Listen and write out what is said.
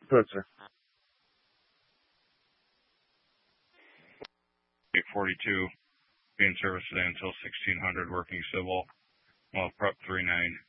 Good, sir. 842, being service today until 1600, working civil. Well, prep 39.